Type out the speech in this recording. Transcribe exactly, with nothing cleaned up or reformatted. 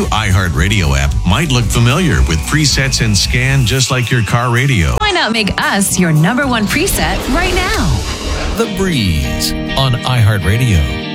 iHeartRadio app might look familiar with presets and scan just like your car radio. Why not make us your number one preset right now? The Breeze on iHeartRadio.